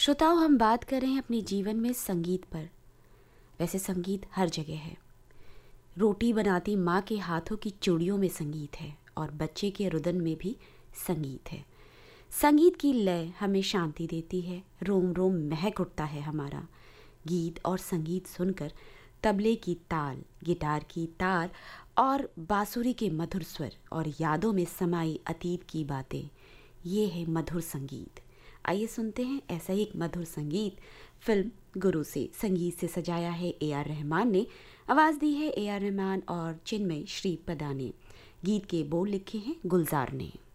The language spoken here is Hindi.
श्रोताओं, हम बात कर रहे हैं अपने जीवन में संगीत पर। वैसे संगीत हर जगह है। रोटी बनाती माँ के हाथों की चूड़ियों में संगीत है और बच्चे के रुदन में भी संगीत है। संगीत की लय हमें शांति देती है, रोम रोम महक उठता है हमारा। गीत और संगीत सुनकर तबले की ताल, गिटार की तार और बांसुरी के मधुर स्वर और यादों में समाई अतीत की बातें, ये है मधुर संगीत। आइए सुनते हैं ऐसा ही एक मधुर संगीत फिल्म गुरु से। संगीत से सजाया है ए.आर. रहमान ने, आवाज़ दी है ए.आर. रहमान और चिन्मय श्रीपदा ने। गीत के बोल लिखे हैं गुलजार ने।